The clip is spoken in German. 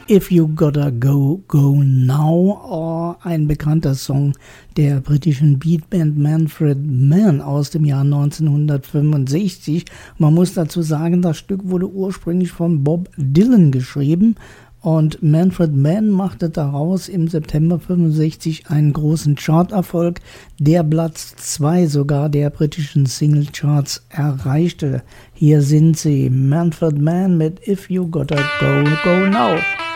If You Gotta Go, Go Now, ein bekannter Song der britischen Beatband Manfred Mann aus dem Jahr 1965. Man muss dazu sagen, das Stück wurde ursprünglich von Bob Dylan geschrieben und Manfred Mann machte daraus im September 65 einen großen Charterfolg, der Platz 2 sogar der britischen Singlecharts erreichte. Hier sind sie, Manfred Mann mit If You Gotta Go, Go Now.